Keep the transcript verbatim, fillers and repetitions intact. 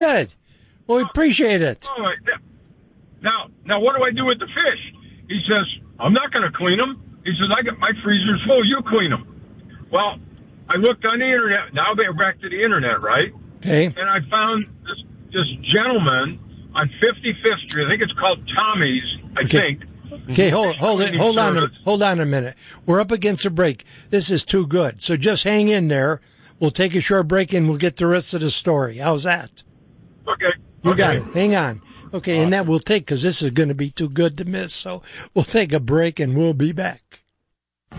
Good. Well, we appreciate it. All right. Now, now, what do I do with the fish? He says, I'm not going to clean them. He says, I got my freezer's full. You clean them. Well, I looked on the internet. Now they're back to the internet, right? Okay. And I found this, this gentleman on fifty-fifth Street. I think it's called Tommy's, I Okay. think. Okay, hold hold it, hold on, a, hold on a minute. We're up against a break. This is too good. So just hang in there. We'll take a short break and we'll get the rest of the story. How's that? Okay. You okay. got it. Hang on. Okay, Awesome. And that we'll take because this is going to be too good to miss. So we'll take a break and we'll be back.